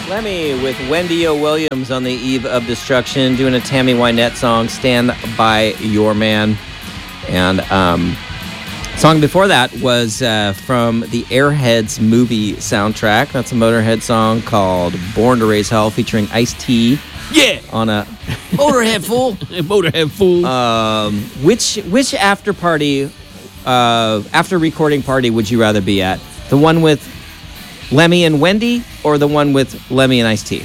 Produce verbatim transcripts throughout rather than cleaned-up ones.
Lemmy with Wendy O. Williams on the eve of destruction, doing a Tammy Wynette song, Stand By Your Man. And um, song before that was uh, from the Airheads movie soundtrack. That's a Motorhead song called Born to Raise Hell, featuring Ice-T. Yeah! On a Motorhead fool. Motorhead fool. Um, which which after party, uh, after recording party would you rather be at? The one with Lemmy and Wendy, or the one with Lemmy and Ice-T?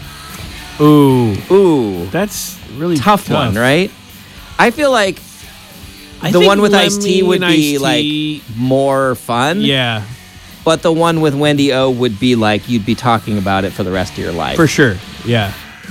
Ooh. Ooh. That's really tough, tough. one, right? I feel like I the think one with Lemmy Ice-T would and be Ice-T, like more fun. Yeah. But the one with Wendy O would be like you'd be talking about it for the rest of your life. For sure. Yeah.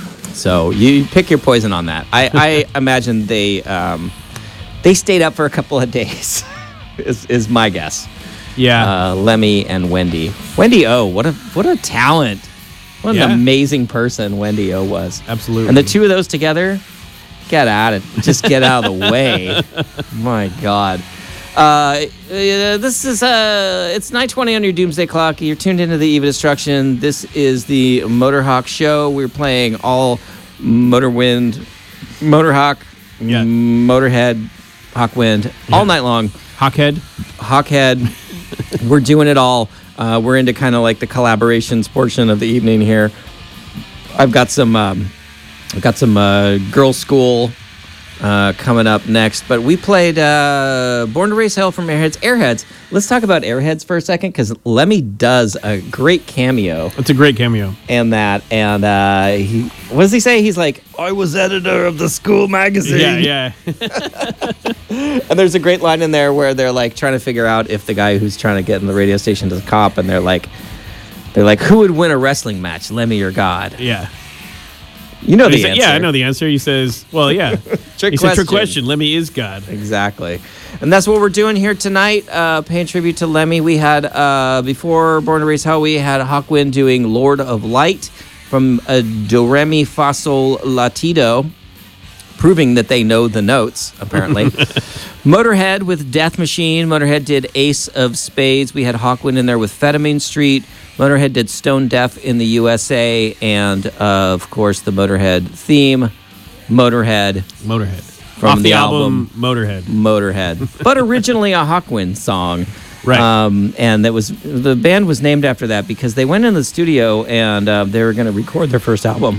So you pick your poison on that. I, I imagine they um, they stayed up for a couple of days, is, is my guess. Yeah. Uh, Lemmy and Wendy. Wendy O, what a what a talent. What an Yeah. amazing person Wendy O was. Absolutely. And the two of those together, get out of it. Just get out of the way. My God. Uh, uh, this is, uh, it's nine twenty on your Doomsday Clock. You're tuned into the Eve of Destruction. This is the Motorhawk Show. We're playing all Motorwind, Motorhawk, Yeah. Motorhead, Hawkwind, Yeah. all night long. Hawkhead. Hawkhead. We're doing it all. Uh, we're into kind of like the collaborations portion of the evening here. I've got some, um, I've got some uh, girls' school uh, coming up next. But we played uh, Born to Raise Hell from Airheads. Airheads. Let's talk about Airheads for a second, because Lemmy does a great cameo It's a great cameo. in that. And uh, he, what does he say? He's like, I was editor of the school magazine. Yeah, yeah. And there's a great line in there where they're like trying to figure out if the guy who's trying to get in the radio station is a cop, and they're like, they're like, who would win a wrestling match, Lemmy or God? Yeah. You know He the said- answer. Yeah, I know the answer. He says, well, yeah. Trick he said, question. trick question. Lemmy is God. Exactly. And that's what we're doing here tonight, uh, paying tribute to Lemmy. We had, uh, before Born to Raise Hell, we had Hawkwind doing Lord of Light from uh, Do Re Mi Fa Sol La Ti Do, proving that they know the notes, apparently. Motorhead with Death Machine. Motorhead did Ace of Spades. We had Hawkwind in there with Fetamine Street. Motorhead did Stone Deaf in the U S A. And, uh, of course, the Motorhead theme, Motorhead. Motorhead. From Off the the, album, album, Motorhead. Motorhead, but originally a Hawkwind song. Right. Um, and that was the band was named after that because they went in the studio and uh, they were going to record their first album.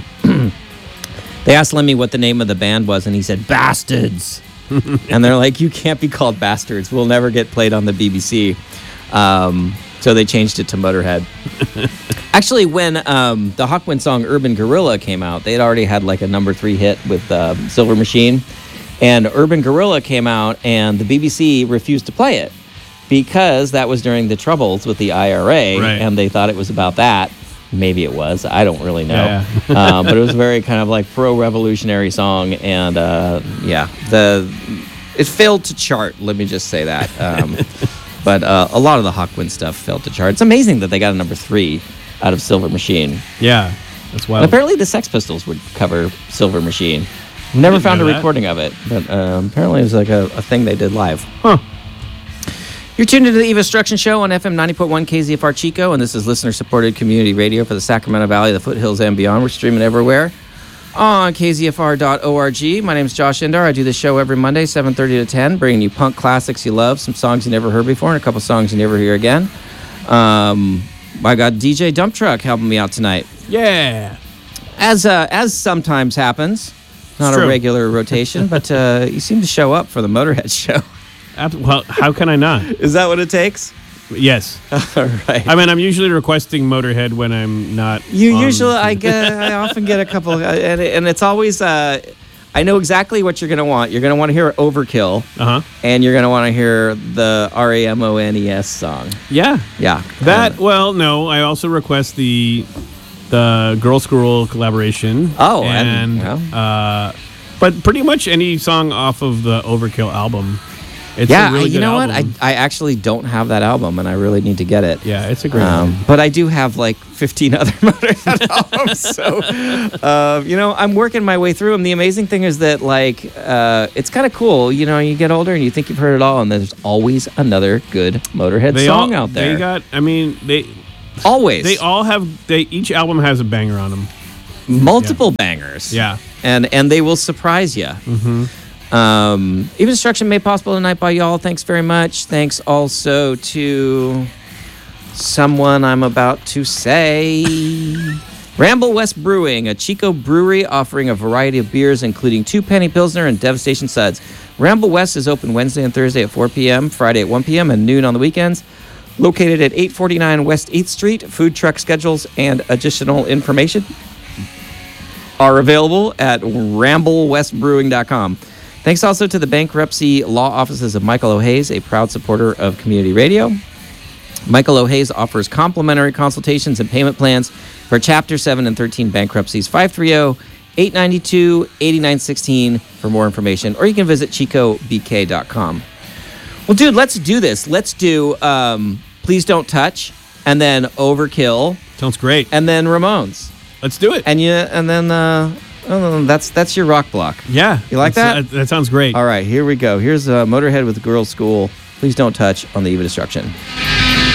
They asked Lemmy what the name of the band was, and he said, Bastards. And they're like, you can't be called Bastards. We'll never get played on the B B C. Um, so they changed it to Motorhead. Actually, when um, the Hawkwind song Urban Gorilla came out, they had already had like a number three hit with uh, Silver Machine. And Urban Gorilla came out, and the B B C refused to play it because that was during the Troubles with the I R A, Right. and they thought it was about that. Maybe it was. I don't really know. Yeah. uh, but it was a very kind of like pro-revolutionary song, and uh, yeah, the it failed to chart. Let me just say that. Um, but uh, a lot of the Hawkwind stuff failed to chart. It's amazing that they got a number three out of Silver Machine. Yeah. That's And wild. apparently the Sex Pistols would cover Silver Machine. Never didn't found a know that. recording of it, but uh, apparently it was like a, a thing they did live. Huh. You're tuned into the Eve of Destruction Show on F M ninety point one K Z F R Chico, and this is listener-supported community radio for the Sacramento Valley, the foothills, and beyond. We're streaming everywhere on K Z F R dot org. My name's Josh Indar. I do this show every Monday, seven thirty to ten, bringing you punk classics you love, some songs you never heard before, and a couple songs you never hear again. Um, I got D J Dump Truck helping me out tonight. Yeah. As uh, as sometimes happens, not It's a true. regular rotation, but uh, you seem to show up for the Motorhead show. Ab- Well, how can I not? Is that what it takes? Yes. All right. I mean, I'm usually requesting Motorhead when I'm not. You on- usually, I get, I often get a couple, uh, and, and it's always, uh, I know exactly what you're gonna want. You're gonna want to hear Overkill, Uh huh. and you're gonna want to hear the R A M O N E S song. Yeah. Yeah, That. Um, Well, no. I also request the the Girl School collaboration. Oh, and- and uh, but pretty much any song off of the Overkill album. It's yeah. a really I- you good know album. what? I I actually don't have that album, and I really need to get it. Yeah, it's a great Um, album. but I do have like fifteen other Motorhead albums, so uh, you know I'm working my way through them. The amazing thing is that like uh, it's kind of cool. You know, you get older and you think you've heard it all, and there's always another good Motorhead They song all, out there. They got. I mean, they Always. They all have. They each album has a banger on them. Multiple yeah. bangers. Yeah. And and they will surprise you. Mm-hmm. Um, Even Destruction made possible tonight by y'all. Thanks very much. Thanks also to someone I'm about to say. Ramble West Brewing, a Chico brewery offering a variety of beers, including two Penny Pilsner and Devastation Suds. Ramble West is open Wednesday and Thursday at four p.m., Friday at one p.m., and noon on the weekends. Located at eight forty-nine West eighth Street, food truck schedules and additional information are available at ramble west brewing dot com. Thanks also to the bankruptcy law offices of Michael O'Hays, a proud supporter of community radio. Michael O'Hays offers complimentary consultations and payment plans for Chapter seven and thirteen bankruptcies. five three zero, eight nine two, eight nine one six for more information, or you can visit chico b k dot com. Well, dude, let's do this. Let's do um, Please Don't Touch, and then Overkill. Sounds great. And then Ramones. Let's do it. And you, and then uh, oh, that's that's your rock block. Yeah. You like that? Uh, that sounds great. All right, here we go. Here's uh, Motorhead with Girls' School. Please Don't Touch on the Eve of Destruction.